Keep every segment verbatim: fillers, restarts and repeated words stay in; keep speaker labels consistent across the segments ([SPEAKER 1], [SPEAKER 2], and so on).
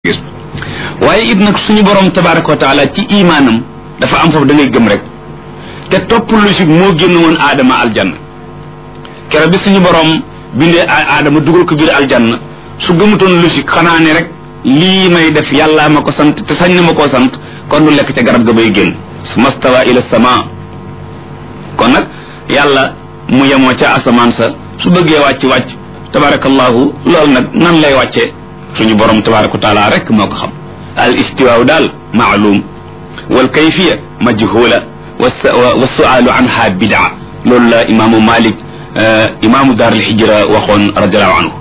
[SPEAKER 1] gis waaye it nag suñu borom tabaraka wa taala ci imaanam dafa am foofu da ngay gëm rek te topp logique moo génn woon aadama aljanna kero bi suñu borom bindee aadama dugal ko biir aljanna su gëmutoon logique xanaa ne rek lii may def yàllaa ma ko sant te sañ na ma koo sant kon du lekk ca garab ga bay génn su mastawa ila sama kon nag yàlla mu yemoo ca asamaan sa su bëggee wàcc wàcc tabarakallahu loolu nag nan lay wàccee suñu borom tabaraka wa taala rek moo ko xam al istiwaaw daal maalum wal kayfiya majhula wa sualu anha bidaa loolu la imaamu malik imaamu daar al hijra waxoon radiallahu anhu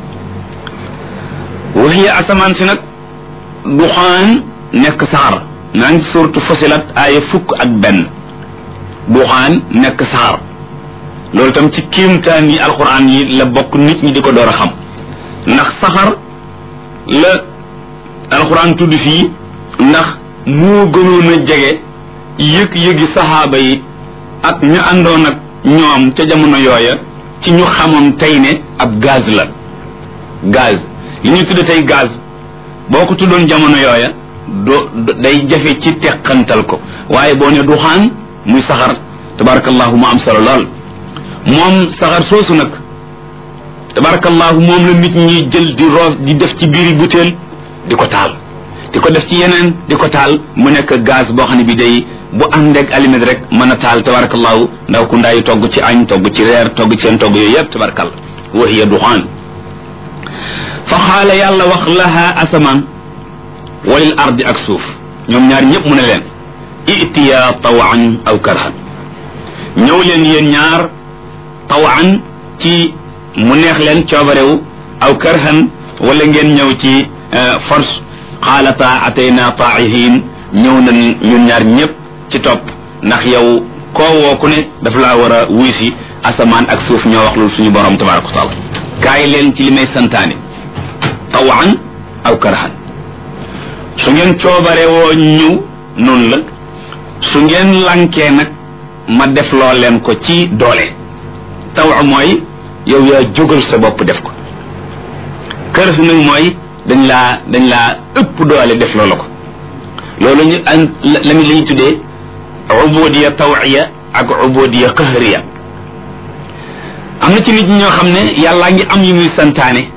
[SPEAKER 1] wa hiya asamaan si nag duxaan nekk saxar naa ngi suratu Fussilat aaya fukk ak benn duxaan nekk saxar loolu tam ci kéemtaan yi alquran yi la bokk nit ñi di ko door a xam ndax saxar la alquran tudd fii ndax moo gënoon a jege yëg-yëgi saxaaba yi ak ñu àndoon ak ñoom ca jamono yooya ci ñu xamoon tey ne ab gaz la gaz li ñu tudd tey gaz boo ko tuddoon jamono yooya do day jafe ci teqantal ko waaye boo ne duxaan muy saxar tabarakallahu mu am solo lool moom saxar soosu nag tabarakallahu moom la nit ñi jël di roof di def ci biiri butéel di ko taal di ko def ci yeneen di ko taal mu nekk gaz boo xam ne bi day bu ànd ak aliment rek mën a taal tabarakallahu ndaw ku ndaayi togg ci añ togg ci reer togg ci seen togg yooyu yëpp tabarakal wa hiya duxaan fa xaala yàlla wax laha asamaan walil ardi ak suuf ñoom ñaar ñëpp mu ne leen itiya tawan aw karhan ñëw leen yéen ñaar tawan ci mu neex leen coobarewu aw karhan wala ngeen ñëw ci force xaalata atayna taa'ihin ñëw nañ ñun ñaar ñëpp ci topp ndax yow koo woo ku ne dafa laa war a wuy si asamaan ak suuf ñoo wax loolu suñu borom tabaraka wa taala kaay leen ci li may santaane tawan aw karhan su ngeen coobarewoo ñëw noonu la su ngeen lankee nag ma def loo leen ko ci doole taw mooy yow yaa jógal sa bopp def ko kër si nag mooy dañ laa dañ laa ëpp doole def loola ko loolu ñu an la mi la ñu tuddee ubudiya tawiya ak ubudiya qahriya am na ci nit ñi ñoo xam ne yàllaa ngi am yu muy santaane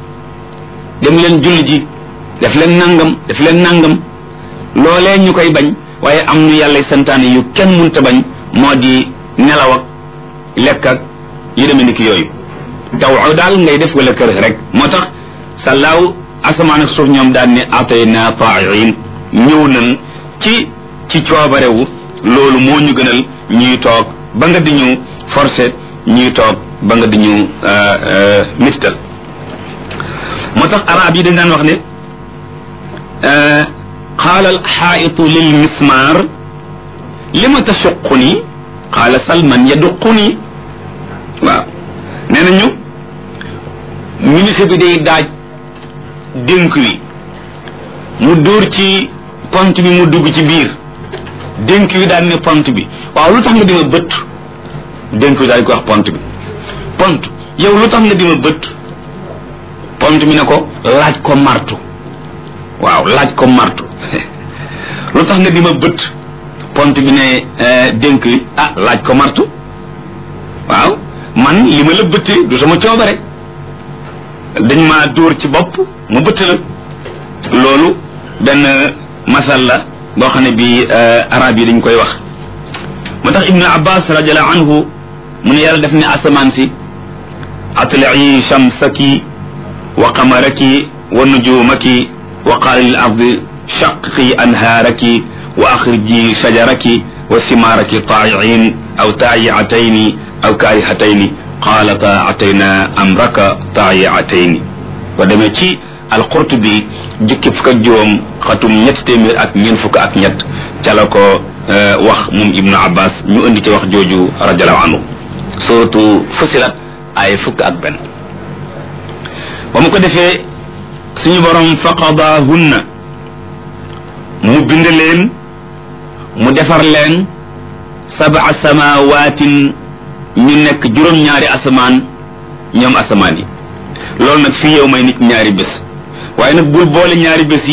[SPEAKER 1] dem leen julli ji def leen nangam def leen nangam loolee ñu koy bañ waaye am ñu yàlla santaane yu kenn munta bañ moo di nelaw ak lekk ak yu demee ni ki yooyu taw daal ngay def wala kër rek moo tax sàllaaw asamaan ak suuf ñoom daan ne atayna taa'iin ñëw nañ ci ci coobarewu loolu moo ñu gënal ñuy toog ba nga di ñu forcé ñuy toog ba nga di ñu mistal moo tax arab yi dañ daan wax ne qaala alxaa'itu lil mismaar lima tasuquni qaala salman yaduquni waaw nee nañu ministre bi day daaj dénk wi mu dóor ci pont bi mu dugg ci biir dénk wi daal ne pont bi waaw lu tax nga di ma bëtt dénk wi daal di ko wax pont bi pont yow lu tax nga di ma bëtt pont bi ne ko laaj ko martu waaw laaj ko martu lu tax nga di ma bëtt pont bi ne dénk wi ah laaj ko martu waaw man li ma la bëttee du sama coobare dañ maa dóor ci bopp mu bëtt la loolu benn masal la boo xam ne bi arab yi dañ koy wax moo tax ibnu abbas radiallahu anhu mu ne yàlla def ne asamaan si atlii shamsaki wa qamaraki wa nujumaki wa qaala lil ardi shaqi anhaaraki wa axriji shajaraki wa simaaraki taa'iin aw taayi'atayni aw kaarihatayni qaalata atayna amraka taayi'atayni wa demee ci alqurtubi jukki fukk ak juróom xatum ñett téeméer ak ñeent fukk ak ñett ca la ko wax moom ibnu abbas ñu indi ci wax jooju radiallahu anhu suratu Fussilat ay fukk ak benn ba mu ko defee suñu borom faqadahunna mu bind leen mu defar leen sab'a samawaatin ñu nekk juróom-ñaari asamaan ñoom asamaan yi loolu nag fii yow may nit ñaari bés waaye nag bul boole ñaari bés yi